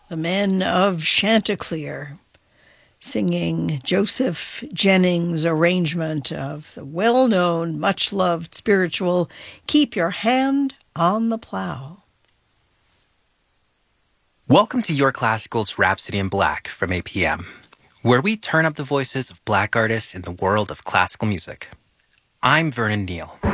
the men of Chanticleer, singing Joseph Jennings' arrangement of the well-known, much-loved spiritual Keep Your Hand on the Plow. Welcome to Your Classical's Rhapsody in Black from APM, where we turn up the voices of Black artists in the world of classical music. I'm Vernon Neal.